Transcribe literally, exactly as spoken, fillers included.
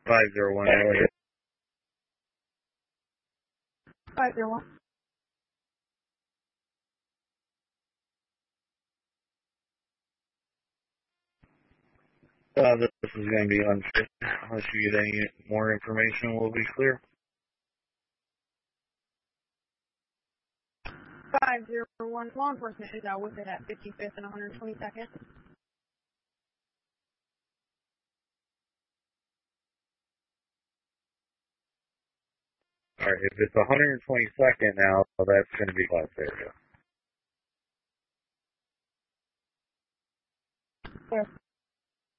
five zero one Elliot. five zero one. Uh, this, this is going to be unfit. Unless you get any more information, we'll be clear. five zero one, law enforcement is out with it at fifty-fifth and one hundred twenty-second. Alright, if it's one hundred twenty-second now, that's going to be class area. Yes.